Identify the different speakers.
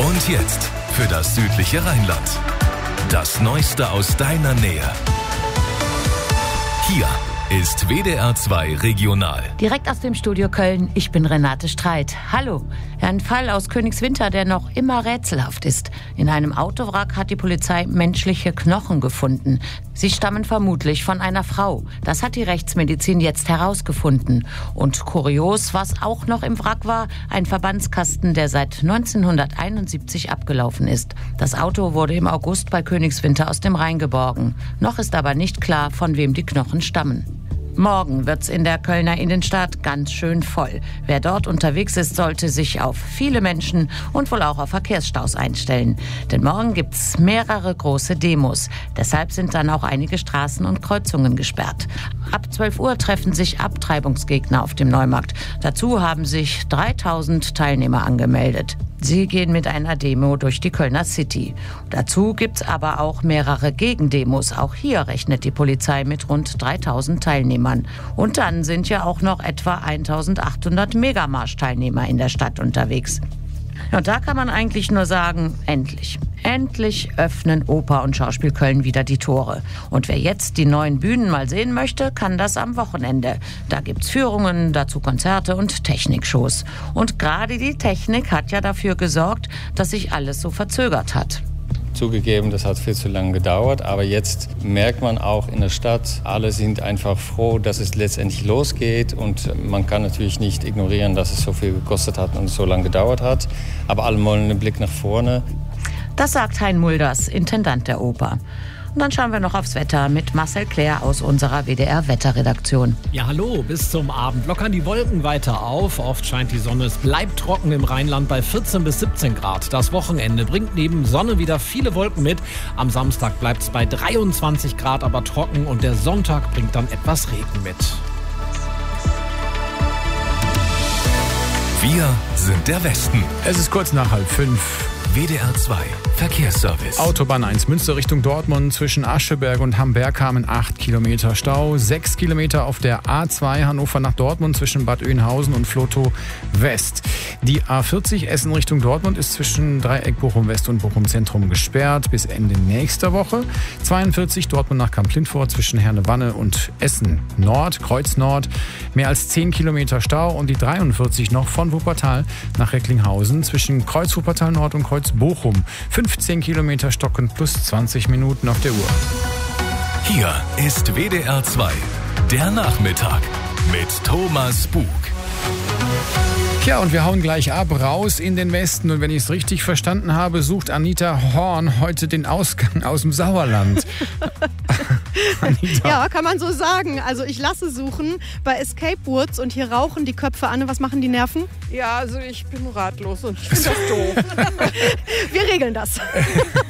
Speaker 1: Und jetzt für das südliche Rheinland. Das Neueste aus deiner Nähe. Hier ist WDR 2 Regional.
Speaker 2: Direkt aus dem Studio Köln, ich bin Renate Streit. Hallo. Ein Fall aus Königswinter, der noch immer rätselhaft ist. In einem Autowrack hat die Polizei menschliche Knochen gefunden. Sie stammen vermutlich von einer Frau. Das hat die Rechtsmedizin jetzt herausgefunden. Und kurios, was auch noch im Wrack war, ein Verbandskasten, der seit 1971 abgelaufen ist. Das Auto wurde im August bei Königswinter aus dem Rhein geborgen. Noch ist aber nicht klar, von wem die Knochen stammen. Morgen wird's in der Kölner Innenstadt ganz schön voll. Wer dort unterwegs ist, sollte sich auf viele Menschen und wohl auch auf Verkehrsstaus einstellen. Denn morgen gibt's mehrere große Demos. Deshalb sind dann auch einige Straßen und Kreuzungen gesperrt. Ab 12 Uhr treffen sich Abtreibungsgegner auf dem Neumarkt. Dazu haben sich 3000 Teilnehmer angemeldet. Sie gehen mit einer Demo durch die Kölner City. Dazu gibt's aber auch mehrere Gegendemos. Auch hier rechnet die Polizei mit rund 3000 Teilnehmern. Und dann sind ja auch noch etwa 1800 Megamarsch-Teilnehmer in der Stadt unterwegs. Und da kann man eigentlich nur sagen, endlich. Endlich öffnen Oper und Schauspiel Köln wieder die Tore. Und wer jetzt die neuen Bühnen mal sehen möchte, kann das am Wochenende. Da gibt's Führungen, dazu Konzerte und Technikshows. Und gerade die Technik hat ja dafür gesorgt, dass sich alles so verzögert hat.
Speaker 3: Zugegeben, das hat viel zu lange gedauert, aber jetzt merkt man auch in der Stadt, alle sind einfach froh, dass es letztendlich losgeht und man kann natürlich nicht ignorieren, dass es so viel gekostet hat und so lange gedauert hat, aber alle wollen einen Blick nach vorne.
Speaker 2: Das sagt Hein Mulders, Intendant der Oper. Und dann schauen wir noch aufs Wetter mit Marcel Claire aus unserer WDR-Wetterredaktion.
Speaker 4: Ja, hallo, bis zum Abend lockern die Wolken weiter auf. Oft scheint die Sonne, es bleibt trocken im Rheinland bei 14 bis 17 Grad. Das Wochenende bringt neben Sonne wieder viele Wolken mit. Am Samstag bleibt es bei 23 Grad, aber trocken und der Sonntag bringt dann etwas Regen mit.
Speaker 1: Wir sind der Westen.
Speaker 5: Es ist kurz nach 4:30.
Speaker 1: WDR 2 Verkehrsservice.
Speaker 5: Autobahn 1 Münster Richtung Dortmund zwischen Ascheberg und Hamberg haben 8 Kilometer Stau. 6 Kilometer auf der A2 Hannover nach Dortmund zwischen Bad Oeynhausen und Vlotho West. Die A40 Essen Richtung Dortmund ist zwischen Dreieck Bochum West und Bochum Zentrum gesperrt bis Ende nächster Woche. 42 Dortmund nach Kamp-Lintfort zwischen Herne-Wanne und Essen Nord, Kreuz Nord. Mehr als 10 Kilometer Stau und die 43 noch von Wuppertal nach Recklinghausen zwischen Kreuz Wuppertal Nord und Kreuz Bochum. 15 Kilometer stocken plus 20 Minuten auf der Uhr.
Speaker 1: Hier ist WDR 2, der Nachmittag mit Thomas Bug.
Speaker 5: Ja, und wir hauen gleich ab, raus in den Westen. Und wenn ich es richtig verstanden habe, sucht Anita Horn heute den Ausgang aus dem Sauerland.
Speaker 6: Anita. Ja, kann man so sagen. Also ich lasse suchen bei Escape Woods und hier rauchen die Köpfe an. Was machen die Nerven?
Speaker 7: Ja, also ich bin ratlos und ich finde das doof.
Speaker 6: Wir regeln das.